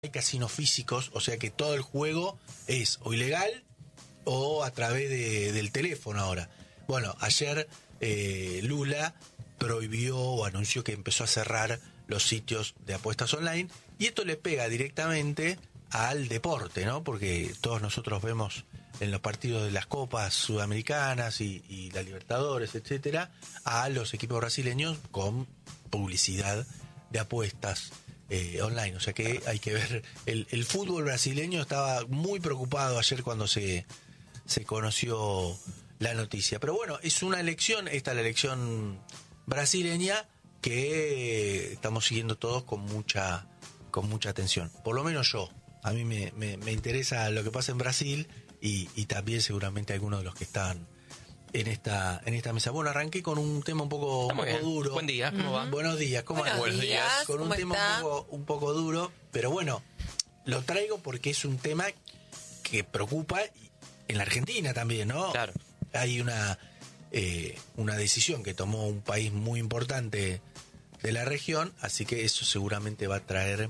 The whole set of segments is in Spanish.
hay casinos físicos, o sea que todo el juego es o ilegal o a través del teléfono ahora. Bueno, ayer Lula prohibió o anunció que empezó a cerrar los sitios de apuestas online y esto le pega directamente al deporte, ¿no? Porque todos nosotros vemos en los partidos de las copas sudamericanas y la Libertadores, etcétera, a los equipos brasileños con publicidad de apuestas online. O sea que hay que ver, el fútbol brasileño estaba muy preocupado ayer cuando se conoció la noticia. Pero bueno, es una elección, esta es la elección brasileña que estamos siguiendo todos con mucha atención. Por lo menos yo. A mí me interesa lo que pasa en Brasil y también seguramente algunos de los que están en esta mesa. Bueno, arranqué con un tema un poco duro. Buen día, ¿cómo va? Buenos días, ¿cómo Buenos andan? días, Con un ¿cómo tema está? un poco duro, pero bueno, lo traigo porque es un tema que preocupa en la Argentina también, ¿no? Claro. Hay una decisión que tomó un país muy importante de la región, así que eso seguramente va a traer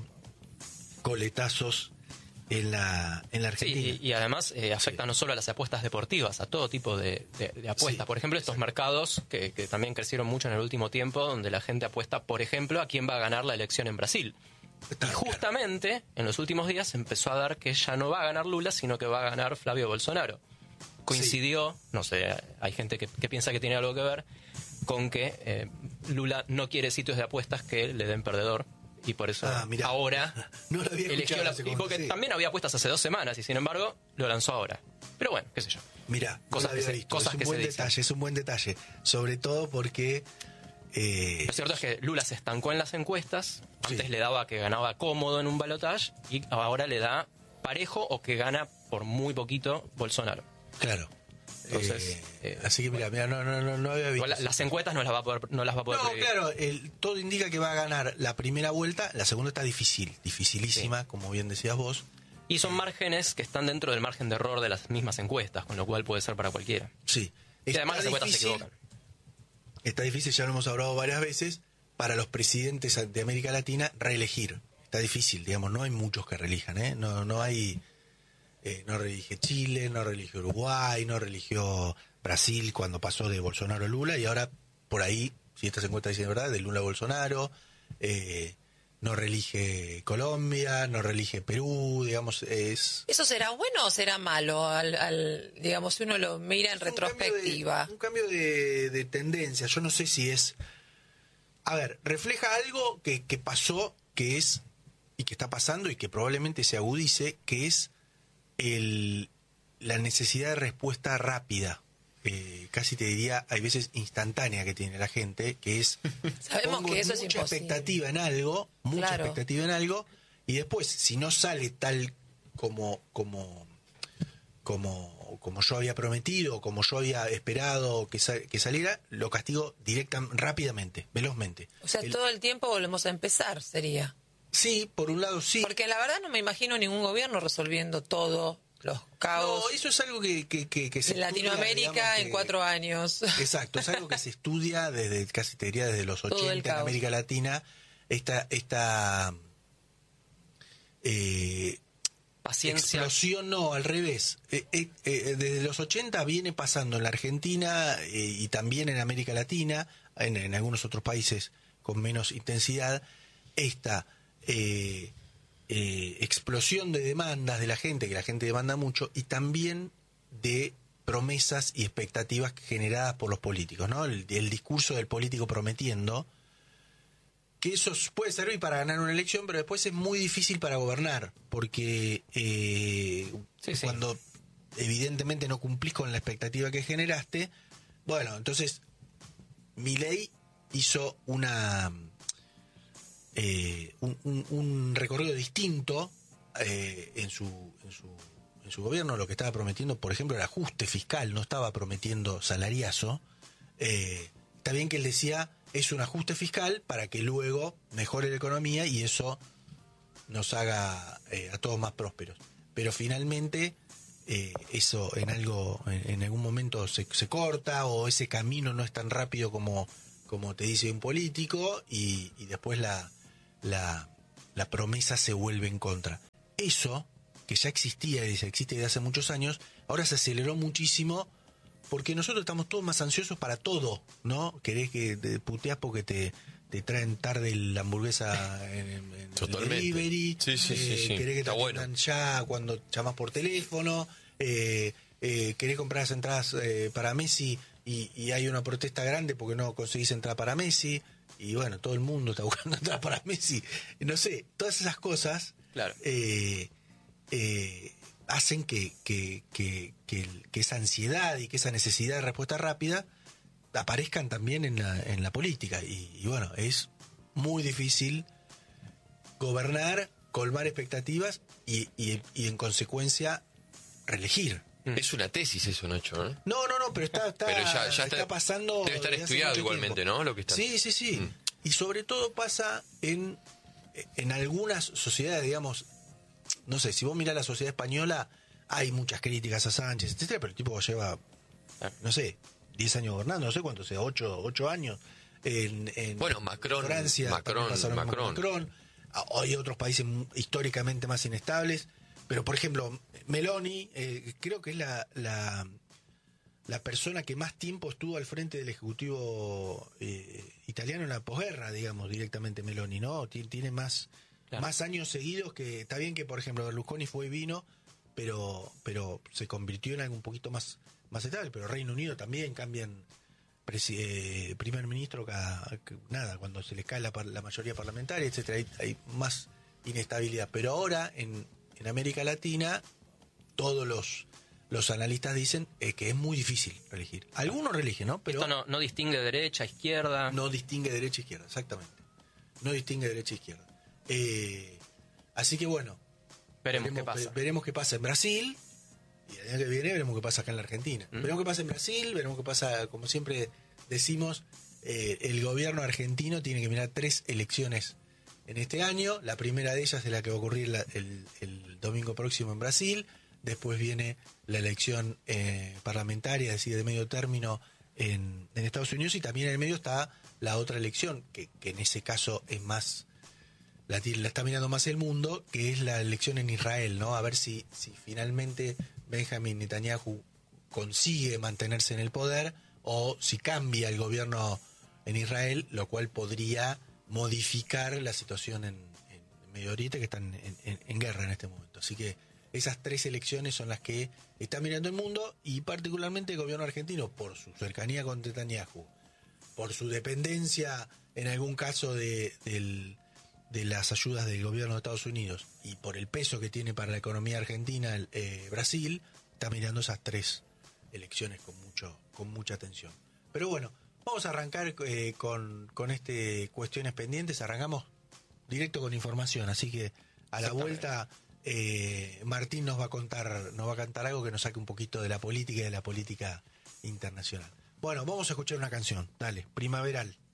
coletazos en la Argentina. Sí, y además afecta no solo a las apuestas deportivas, a todo tipo de apuestas. Sí, por ejemplo, estos mercados que también crecieron mucho en el último tiempo, donde la gente apuesta, por ejemplo, a quién va a ganar la elección en Brasil. Está Y claro. justamente en los últimos días se empezó a dar que ya no va a ganar Lula, sino que va a ganar Flavio Bolsonaro. Coincidió, no sé, hay gente que piensa que tiene algo que ver, con que Lula no quiere sitios de apuestas que le den perdedor. Y por eso mirá. ahora No lo había eligió escuchado ese y porque comentario. también había apuestas hace 2 semanas y sin embargo lo lanzó ahora. Pero bueno, qué sé yo. Mirá, Cosas no lo había que se- visto. cosas Es un que buen se dicen. detalle, es un buen detalle. Sobre todo porque... Lo cierto es que Lula se estancó en las encuestas. Antes Sí. le daba que ganaba cómodo en un balotaje y ahora le da parejo o que gana por muy poquito Bolsonaro. Claro. Entonces, así que mira, no había visto. Igual las encuestas no las va a poder No, prohibir. claro, todo indica que va a ganar la primera vuelta, la segunda está dificilísima, como bien decías vos. Y son márgenes que están dentro del margen de error de las mismas encuestas, con lo cual puede ser para cualquiera. Sí. Y además las encuestas se equivocan. Está difícil, ya lo hemos hablado varias veces, para los presidentes de América Latina reelegir. Está difícil, digamos, no hay muchos que reelijan, ¿eh? No hay... no reelige Chile, no reeligió Uruguay, no reeligió Brasil cuando pasó de Bolsonaro a Lula, y ahora por ahí, si estas encuestas dicen verdad, de Lula a Bolsonaro, no reelige Colombia, no reelige Perú, digamos, es... ¿Eso será bueno o será malo? Digamos, si uno lo mira en Es retrospectiva. Un cambio de tendencia. Yo no sé si es... A ver, refleja algo que pasó, que es, y que está pasando, y que probablemente se agudice, que es la necesidad de respuesta rápida. Casi te diría, hay veces instantánea que tiene la gente, que es... Sabemos pongo que eso es mucha imposible. expectativa en algo, Claro. expectativa en algo, y después, si no sale tal como yo había prometido, como yo había esperado que saliera, lo castigo rápidamente, velozmente. O sea, todo el tiempo volvemos a empezar, sería. Sí, por un lado sí. Porque la verdad no me imagino ningún gobierno resolviendo todo los caos No, eso es algo que se de estudia, Latinoamérica digamos, en 4 años. Exacto, es algo que se estudia desde, casi te diría, desde los Todo el 80 en caos. América Latina. Esta Paciencia. explosión, no, al revés. Desde los 80 viene pasando en la Argentina y también en América Latina, en algunos otros países con menos intensidad, esta explosión de demandas de la gente, que la gente demanda mucho, y también de promesas y expectativas generadas por los políticos, ¿no? El discurso del político prometiendo, que eso puede servir para ganar una elección, pero después es muy difícil para gobernar, porque Sí. cuando evidentemente no cumplís con la expectativa que generaste, bueno, entonces Milei hizo un recorrido distinto en su gobierno. Lo que estaba prometiendo, por ejemplo, el ajuste fiscal, no estaba prometiendo salariazo. Está bien que él decía, es un ajuste fiscal para que luego mejore la economía y eso nos haga a todos más prósperos. Pero finalmente eso en algún momento se corta, o ese camino no es tan rápido como te dice un político, y después la la promesa se vuelve en contra. Eso, que ya existía y existe desde hace muchos años, ahora se aceleró muchísimo porque nosotros estamos todos más ansiosos para todo, ¿no? Querés que te puteás porque te traen tarde la hamburguesa en el delivery, Sí. querés que te atiendan ya cuando llamas por teléfono, querés comprar las entradas para Messi y hay una protesta grande porque no conseguís entrada para Messi, y bueno, todo el mundo está buscando entrada para Messi, no sé, todas esas cosas Claro. hacen que esa ansiedad y que esa necesidad de respuesta rápida aparezcan también en la política, y bueno, es muy difícil gobernar, colmar expectativas y en consecuencia reelegir. Es una tesis eso, Nacho, ¿eh? No, pero está Pero ya está pasando. Debe estar desde hace estudiado mucho igualmente, tiempo. ¿no? Lo que está... Sí. Y sobre todo pasa en algunas sociedades, digamos, no sé, si vos mirás la sociedad española, hay muchas críticas a Sánchez, etcétera, pero el tipo lleva, no sé, 10 años gobernando, no sé cuánto sea, 8 años. Bueno, Macron, Francia, Macron. Macron. Hay otros países históricamente más inestables, pero por ejemplo, Meloni, creo que es la persona que más tiempo estuvo al frente del Ejecutivo italiano en la posguerra, digamos, directamente Meloni, ¿no? Tiene más años seguidos que... Está bien que, por ejemplo, Berlusconi fue y vino, pero se convirtió en algo un poquito más estable. Pero Reino Unido también cambian primer ministro cuando se les cae la mayoría parlamentaria, etcétera. Hay más inestabilidad. Pero ahora, en América Latina, todos los analistas dicen que es muy difícil reelegir. Algunos reeligen, ¿no? Pero esto no distingue derecha, izquierda. no distingue derecha e izquierda, exactamente. No distingue derecha e izquierda. Así que bueno, Veremos qué pasa. Veremos qué pasa en Brasil, y el año que viene veremos qué pasa acá en la Argentina. Veremos qué pasa en Brasil, veremos qué pasa, como siempre decimos, el gobierno argentino tiene que mirar 3 elecciones en este año. La primera de ellas es la que va a ocurrir el domingo próximo en Brasil. Después viene la elección parlamentaria, es decir, de medio término en Estados Unidos, y también en el medio está la otra elección, que en ese caso es más, la está mirando más el mundo, que es la elección en Israel, ¿no? A ver si finalmente Benjamin Netanyahu consigue mantenerse en el poder, o si cambia el gobierno en Israel, lo cual podría modificar la situación en Medio Oriente, que están en guerra en este momento. Así que esas 3 elecciones son las que está mirando el mundo, y particularmente el gobierno argentino, por su cercanía con Netanyahu, por su dependencia en algún caso de las ayudas del gobierno de Estados Unidos, y por el peso que tiene para la economía argentina Brasil, está mirando esas 3 elecciones con mucha atención. Pero bueno, vamos a arrancar con cuestiones pendientes. Arrancamos directo con información, así que a la vuelta Martín nos va a contar algo que nos saque un poquito de la política y de la política internacional. Bueno, vamos a escuchar una canción. Dale, Primaveral.